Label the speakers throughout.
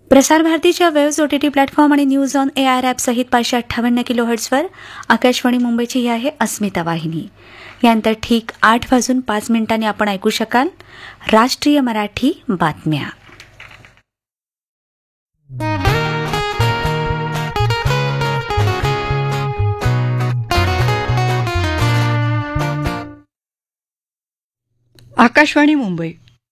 Speaker 1: प्रसार भारतीच्या waves OTT platform आणि न्यूज ऑन एआर ॲप सहित 558 किलोहर्ट्झवर आकाशवाणी मुंबईची ही आहे अस्मिता वाहिनी. यानंतर ठीक 8:05 आपण ऐकू शकाल राष्ट्रीय मराठी बातम्या.
Speaker 2: आकाशवाणी मुंबई.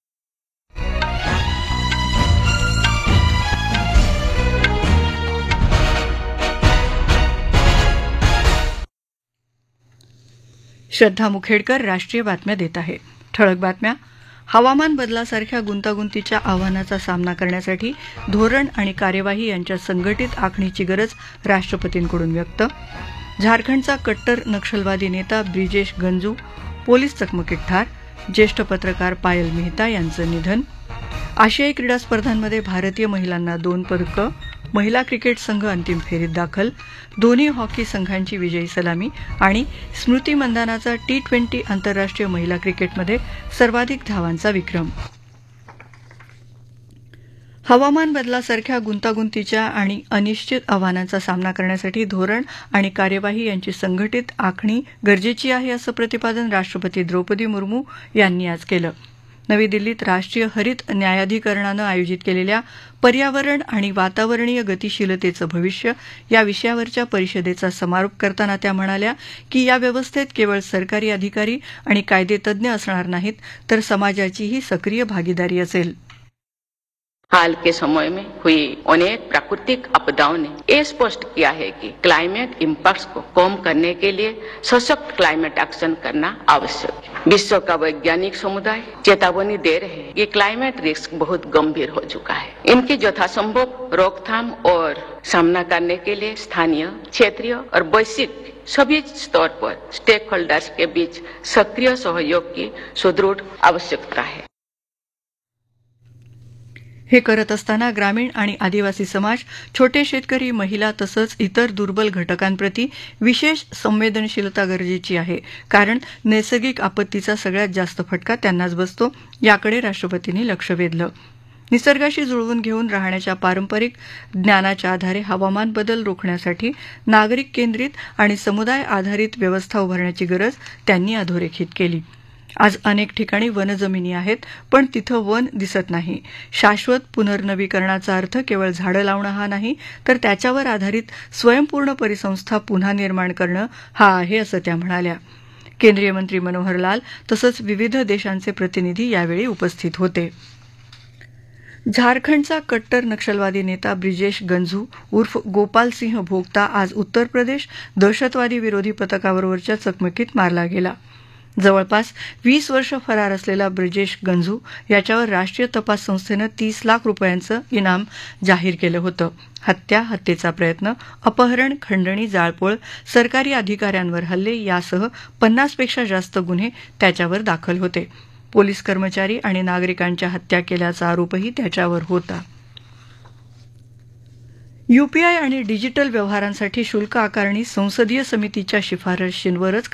Speaker 2: श्रद्धा मुखेडकर राष्ट्रीय बातम्या देत आहे. ठळक बातम्या. हवामान बदलासारख्या गुंतागुंतीच्या आव्हानाचा सामना करण्यासाठी धोरण आणि कार्यवाही यांच्या संघटित आखणीची गरज राष्ट्रपतींकडून व्यक्त. झारखंडचा कट्टर नक्षलवादी नेता ब्रिजेश गंजू पोलीस चकमकीत ठार. ज्येष्ठ पत्रकार पायल मेहता यांचं निधन. आशियाई क्रीडा स्पर्धांमध्ये भारतीय महिलांना 2 पदकं. महिला क्रिकेट संघ अंतिम फेरीत दाखल. दोन्ही हॉकी संघांची विजयी सलामी. आणि स्मृती मंदानाचा T20 आंतरराष्ट्रीय महिला क्रिकेटमध्ये सर्वाधिक धावांचा विक्रम. हवामान बदलासारख्या गुंतागुंतीच्या आणि अनिश्चित आव्हानांचा सामना करण्यासाठी धोरण आणि कार्यवाही यांची संघटित आखणी गरजेची आहे असं प्रतिपादन राष्ट्रपती द्रौपदी मुर्मू यांनी आज केलं. नवी दिल्लीत राष्ट्रीय हरित न्यायाधिकरणानं आयोजित केलेल्या पर्यावरण आणि वातावरणीय गतिशीलतेचं भविष्य या विषयावरच्या परिषदेचा समारोप करताना त्या म्हणाल्या की या व्यवस्थेत केवळ सरकारी अधिकारी आणि कायदेतज्ञ असणार नाहीत तर समाजाचीही सक्रिय भागीदारी असेल.
Speaker 3: हाल के समय में हुई अनेक प्राकृतिक आपदाओं ने ये स्पष्ट किया है कि क्लाइमेट इम्पैक्ट्स को कम करने के लिए सशक्त क्लाइमेट एक्शन करना आवश्यक है. विश्व का वैज्ञानिक समुदाय चेतावनी दे रहे हैं कि क्लाइमेट रिस्क बहुत गंभीर हो चुका है. इनकी यथासंभव रोकथाम और सामना करने के लिए स्थानीय, क्षेत्रीय और वैश्विक सभी स्तर पर स्टेक होल्डर्स के बीच सक्रिय सहयोग की सुदृढ़ आवश्यकता है.
Speaker 2: हे करत असताना ग्रामीण आणि आदिवासी समाज, छोटे शेतकरी, महिला तसंच इतर दुर्बल घटकांप्रती विशेष संवेदनशीलता गरजेची आहे. कारण नैसर्गिक आपत्तीचा सगळ्यात जास्त फटका त्यांनाच बसतो. याकडे राष्ट्रपतींनी लक्ष वेधलं. निसर्गाशी जुळवून घेऊन राहण्याच्या पारंपरिक ज्ञानाच्या आधारे हवामान बदल रोखण्यासाठी नागरिक केंद्रित आणि समुदाय आधारित व्यवस्था उभारण्याची गरज त्यांनी अधोरेखित केली. आज अनेक ठिकाणी वनजमिनी आहेत पण तिथं वन दिसत नाही. शाश्वत पुनर्नवीकरणाचा अर्थ केवळ झाडं लावणं हा नाही तर त्याच्यावर आधारित स्वयंपूर्ण परिसंस्था पुन्हा निर्माण करणं हा आहे असं त्या म्हणाल्या. केंद्रीय मंत्री मनोहर लाल तसंच विविध देशांचे प्रतिनिधी यावेळी उपस्थित होते. झारखंडचा कट्टर नक्षलवादी नेता ब्रिजेश गंझू उर्फ गोपाल सिंह भोगता आज उत्तर प्रदेश दहशतवादी विरोधी पथकाबरोबरच्या चकमकीत मारला गेला. जवळपास 20 वर्ष फरार असलेला ब्रिजेश गंझू याच्यावर राष्ट्रीय तपास संस्थेनं 30 लाख रुपयांचं इनाम जाहीर केलं होतं. हत्या, हत्येचा प्रयत्न, अपहरण, खंडणी, जाळपोळ, सरकारी अधिकाऱ्यांवर हल्ले यासह 50 पेक्षा जास्त गुन्हे त्याच्यावर दाखल होते. पोलीस कर्मचारी आणि नागरिकांच्या हत्या केल्याचा आरोपही त्याच्यावर होता. यूपीआय आणि डिजिटल व्यवहारांसाठी शुल्क आकारणी संसदीय समितीच्या शिफारशींवरच